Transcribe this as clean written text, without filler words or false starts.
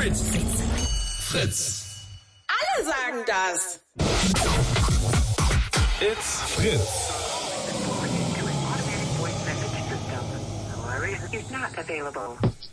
Fritz. Fritz. Alle sagen das. It's Fritz. Automatic voice message system. Is not available.